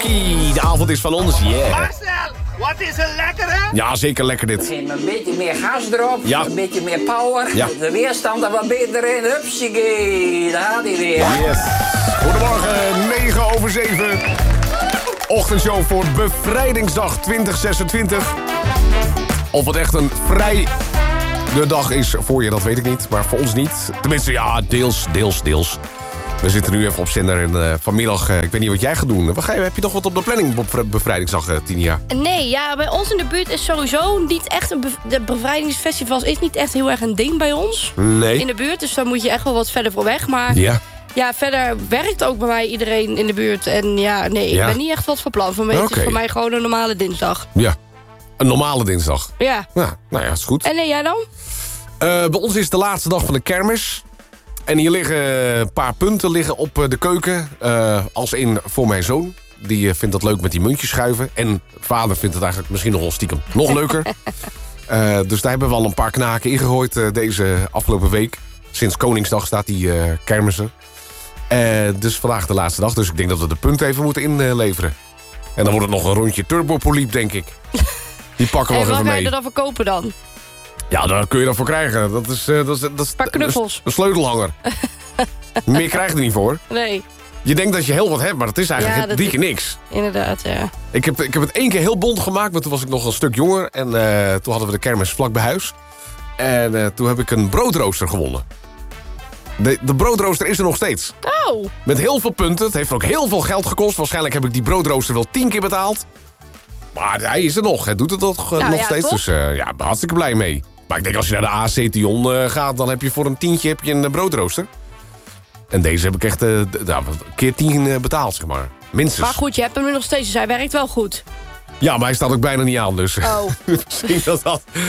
Funky. De avond is van ons, yeah. Marcel, wat is er lekker, hè? Ja, zeker lekker dit. Geef me een beetje meer gas erop, Ja. een beetje meer power. Ja. De weerstand er wat beter in. Hupsakee, daar gaat hij weer. Yes. Goedemorgen, 9:07. Ochtendshow voor Bevrijdingsdag 2026. Of het echt een vrij de dag is voor je, dat weet ik niet. Maar voor ons niet. Tenminste, ja, deels. We zitten nu even op zender en vanmiddag, ik weet niet wat jij gaat doen. Heb je nog wat op de planning op Bevrijdingsdag, Tinia? Nee, ja, bij ons in de buurt is sowieso niet echt de bevrijdingsfestivals is niet echt heel erg een ding bij ons. Nee. In de buurt, dus dan moet je echt wel wat verder voor weg. Maar Ja. verder werkt ook bij mij iedereen in de buurt. En ja, nee, ik ben niet echt wat voor plan. Voor mij het is voor mij gewoon een normale dinsdag. Ja, een normale dinsdag. Ja. Nou ja, is goed. En jij dan? Bij ons is het de laatste dag van de kermis. En hier liggen een paar punten op de keuken. Als in voor mijn zoon. Die vindt dat leuk met die muntjes schuiven. En vader vindt het eigenlijk misschien nog wel stiekem nog leuker. Dus daar hebben we al een paar knaken ingegooid deze afgelopen week. Sinds Koningsdag staat die kermis er. Dus vandaag de laatste dag. Dus ik denk dat we de punten even moeten inleveren. En dan wordt het nog een rondje turbopoliep, denk ik. Die pakken we nog even mee. En wat ga je er dan verkopen dan? Ja, daar kun je dan voor krijgen. Dat is Een paar knuffels. een sleutelhanger. Meer krijg je er niet voor. Nee. Je denkt dat je heel wat hebt, maar dat is eigenlijk 3 keer niks. Inderdaad, ja. Ik heb het 1 keer heel bont gemaakt, maar toen was ik nog een stuk jonger. En toen hadden we de kermis vlak bij huis. En toen heb ik een broodrooster gewonnen. De broodrooster is er nog steeds. Oh. Met heel veel punten. Het heeft ook heel veel geld gekost. Waarschijnlijk heb ik die broodrooster wel 10 keer betaald. Maar hij is er nog. Hij doet het nog steeds. Toch? Dus ja, hartstikke blij mee. Maar ik denk als je naar de AC Tion gaat, dan heb je voor een tientje een broodrooster. En deze heb ik echt keer 10 betaald, zeg maar. Minstens. Maar goed, je hebt hem nu nog steeds, dus hij werkt wel goed. Ja, maar hij staat ook bijna niet aan, dus Oh. misschien dat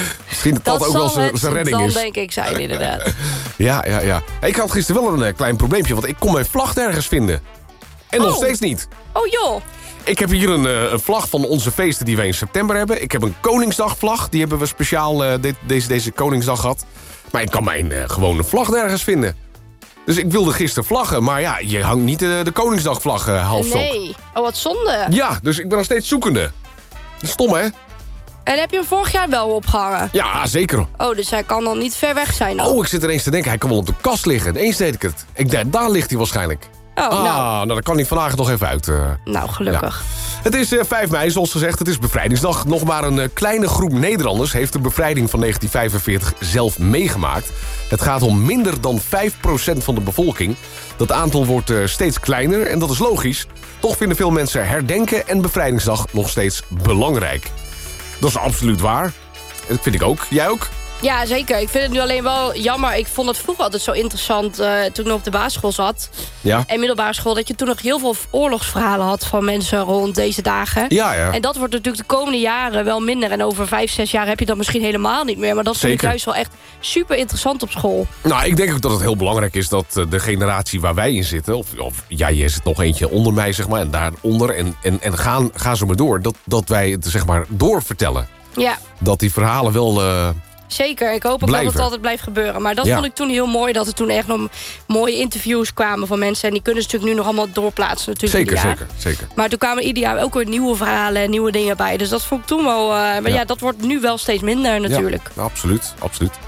ook wel zijn redding is. Dat denk ik zijn, inderdaad. Ja. Ik had gisteren wel een klein probleempje, want ik kon mijn vlag nergens vinden. En nog steeds niet. Oh joh. Ik heb hier een vlag van onze feesten die wij in september hebben. Ik heb een Koningsdagvlag, die hebben we speciaal deze Koningsdag gehad. Maar ik kan mijn gewone vlag nergens vinden. Dus ik wilde gisteren vlaggen, maar ja, je hangt niet de Koningsdagvlag halfstok. Nee. Oh, wat zonde. Ja, dus ik ben nog steeds zoekende. Stom, hè? En heb je hem vorig jaar wel opgehangen? Ja, zeker. Oh, dus hij kan dan niet ver weg zijn dan? Oh, ik zit ineens te denken, hij kan wel op de kast liggen. Eens deed ik het. Daar ligt hij waarschijnlijk. Oh, nou, dan kan hij vandaag nog even uit. Nou, gelukkig. Ja. Het is 5 mei, zoals gezegd. Het is Bevrijdingsdag. Nog maar een kleine groep Nederlanders heeft de bevrijding van 1945 zelf meegemaakt. Het gaat om minder dan 5% van de bevolking. Dat aantal wordt steeds kleiner en dat is logisch. Toch vinden veel mensen herdenken en Bevrijdingsdag nog steeds belangrijk. Dat is absoluut waar. Dat vind ik ook. Jij ook? Ja, zeker. Ik vind het nu alleen wel jammer. Ik vond het vroeger altijd zo interessant toen ik nog op de basisschool zat. Ja. En middelbare school, dat je toen nog heel veel oorlogsverhalen had van mensen rond deze dagen. Ja. En dat wordt natuurlijk de komende jaren wel minder. En over 5-6 jaar heb je dat misschien helemaal niet meer. Maar dat vind ik juist wel echt super interessant op school. Nou, ik denk ook dat het heel belangrijk is dat de generatie waar wij in zitten... of jij zit nog eentje onder mij, zeg maar, en daaronder... en gaan zo maar door, dat wij het, zeg maar, doorvertellen. Ja. Dat die verhalen wel... Zeker, ik hoop ook dat het altijd blijft gebeuren. Maar dat vond ik toen heel mooi, dat er toen echt nog mooie interviews kwamen van mensen. En die kunnen ze natuurlijk nu nog allemaal doorplaatsen natuurlijk. Zeker. Maar toen kwamen ieder jaar ook weer nieuwe verhalen en nieuwe dingen bij. Dus dat vond ik toen wel... maar ja, dat wordt nu wel steeds minder natuurlijk. Ja, absoluut.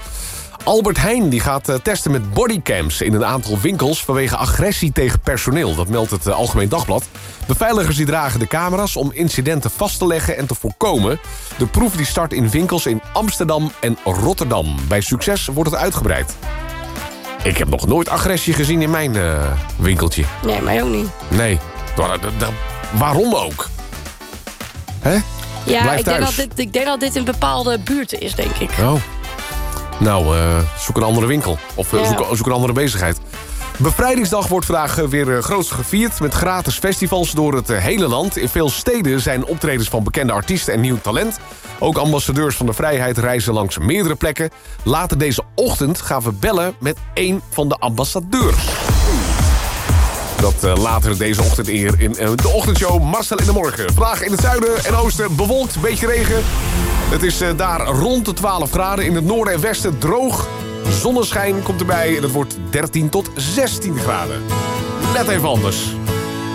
Albert Heijn die gaat testen met bodycams in een aantal winkels... vanwege agressie tegen personeel. Dat meldt het Algemeen Dagblad. Beveiligers die dragen de camera's om incidenten vast te leggen en te voorkomen. De proef die start in winkels in Amsterdam en Rotterdam. Bij succes wordt het uitgebreid. Ik heb nog nooit agressie gezien in mijn winkeltje. Nee, mij ook niet. Nee. Waarom ook? Hè? Ja, ik denk dat dit in bepaalde buurten is, denk ik. Oh. Nou, zoek een andere winkel. Of zoek een andere bezigheid. Bevrijdingsdag wordt vandaag weer groots gevierd... met gratis festivals door het hele land. In veel steden zijn optredens van bekende artiesten en nieuw talent. Ook ambassadeurs van de vrijheid reizen langs meerdere plekken. Later deze ochtend gaan we bellen met één van de ambassadeurs. Dat later deze ochtend in de ochtendshow Marcel in de Morgen. Vandaag in het zuiden en oosten bewolkt, een beetje regen. Het is daar rond de 12 graden. In het noorden en westen droog. Zonneschijn komt erbij en het wordt 13 tot 16 graden. Net even anders.